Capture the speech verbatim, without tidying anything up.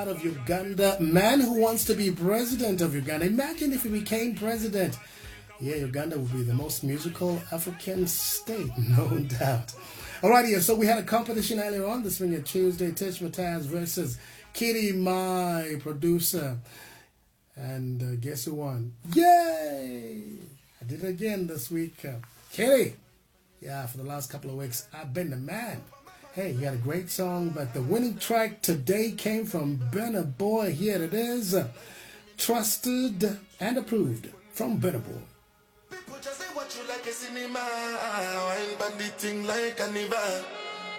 Of Uganda, man who wants to be president of Uganda. Imagine if he became president. Yeah, Uganda would be the most musical African state, no doubt. Alright, yeah, so we had a competition earlier on this Swing It Tuesday. Tish Matthias versus Kitty, my producer. And uh, guess who won? Yay! I did it again this week. Uh, Kitty! Yeah, for the last couple of weeks, I've been the man. Hey, you had a great song, but the winning track today came from Burna Boy. Here it is. Trusted and approved from Burna Boy. People just say what you like a cinema, wine bandit thing like a niva.